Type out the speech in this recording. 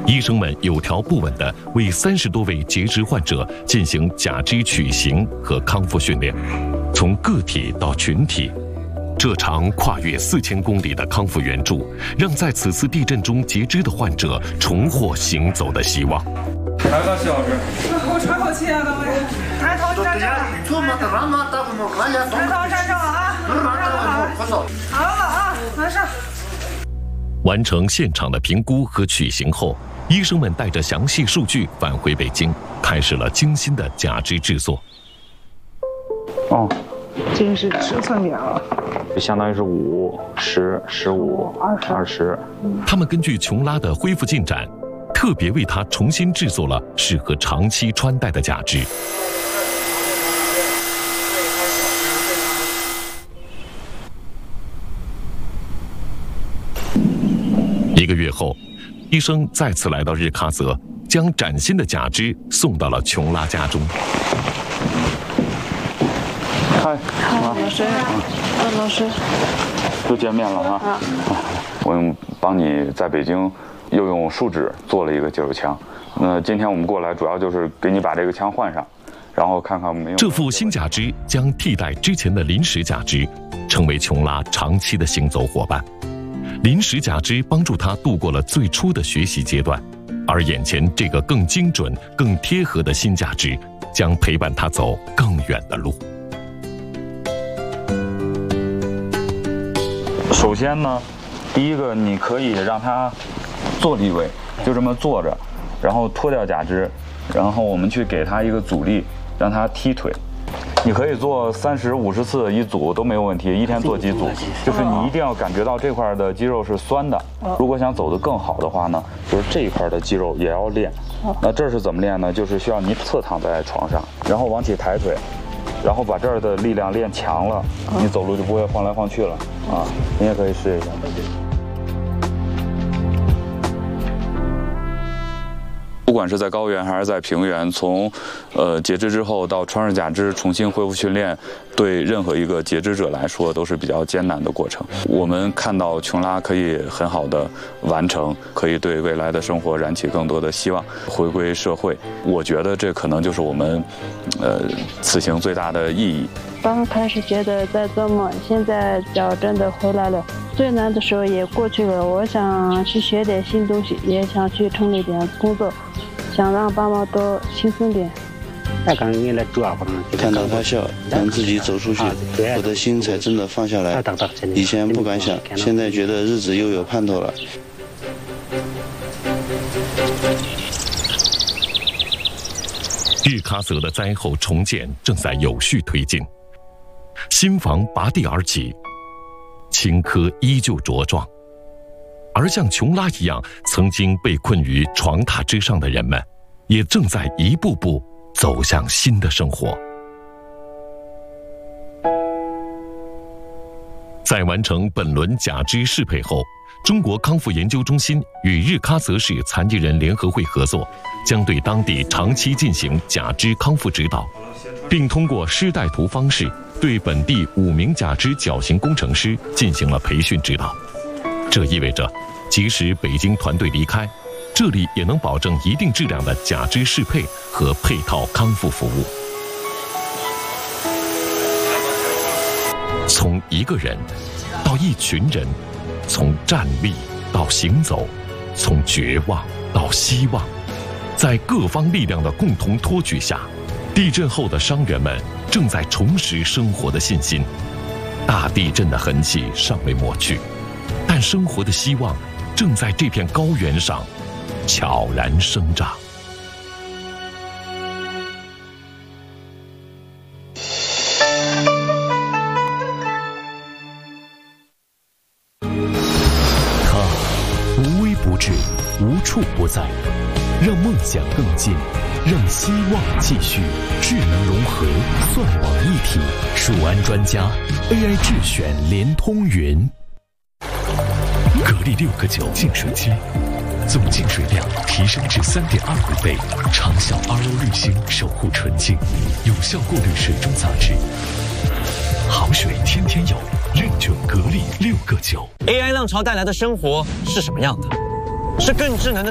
医生们有条不紊地为30多位截肢患者进行假肢取形和康复训练，从个体到群体。这场跨越4000公里的康复援助，让在此次地震中截肢的患者重获行走的希望。 来了，徐老师， 我喘口气啊，各位，抬头站正，抬头站正啊，好了啊，马上。 完成现场的评估和取形后，医生们带着详细数据返回北京，开始了精心的假肢制作。 哦， 这个是尺寸表， 就相当于是5、10、15、20。 他们根据琼拉的恢复进展，特别为她重新制作了适合长期穿戴的假肢。1个月后，医生再次来到日喀则，将崭新的假肢送到了琼拉家中。 嗨， 老师，老师， 又见面了啊！我帮你在北京又用树脂做了一个接手枪。那今天我们过来，主要就是给你把这个枪换上，然后看看没有。这副新假肢将替代之前的临时假肢，成为琼拉长期的行走伙伴。临时假肢帮助他度过了最初的学习阶段，而眼前这个更精准、更贴合的新假肢将陪伴他走更远的路。 首先呢，第一个你可以让他坐立位，就这么坐着，然后脱掉假肢，然后我们去给他一个阻力，让他踢腿。你可以做30、50次一组都没有问题，一天做几组，就是你一定要感觉到这块的肌肉是酸的。如果想走得更好的话呢，就是这一块的肌肉也要练。那这是怎么练呢？就是需要你侧躺在床上，然后往起抬腿，然后把这儿的力量练强了，你走路就不会晃来晃去了啊。你也可以试一下。不管是在高原还是在平原，从截肢之后到穿上假肢重新恢复训练，对任何一个截肢者来说都是比较艰难的过程。我们看到琼拉可以很好的完成，可以对未来的生活燃起更多的希望，回归社会。我觉得这可能就是我们此行最大的意义。 刚开始觉得在做梦，现在脚真的回来了，最难的时候也过去了。我想去学点新东西，也想去城里点工作，想让爸妈多轻松点。 看到他笑，让自己走出去，我的心才真的放下来。以前不敢想，现在觉得日子又有盼头了。 日喀则的灾后重建正在有序推进，新房拔地而起，青稞依旧茁壮，而像琼拉一样曾经被困于床榻之上的人们，也正在一步步走向新的生活。在完成本轮假肢适配后，中国康复研究中心与日喀则市残疾人联合会合作，将对当地长期进行假肢康复指导，并通过师带徒方式对本地5名假肢矫形工程师进行了培训指导。这意味着，即使北京团队离开，这里也能保证一定质量的假肢适配和配套康复服务。从一个人到一群人，从站立到行走，从绝望到希望，在各方力量的共同托举下，地震后的伤员们正在重拾生活的信心。大地震的痕迹尚未抹去，但生活的希望正在这片高原上悄然生长。 不至，无处不在，让梦想更近，让希望继续。智能融合，算网一体，数安专家 AI 智选联通云。格力6个9净水机，总净水量提升至3.25倍，长效 RO 滤芯守护纯净，有效过滤水中杂质。好水天天有，认准格力6个9。 AI 浪潮带来的生活是什么样的？是更智能的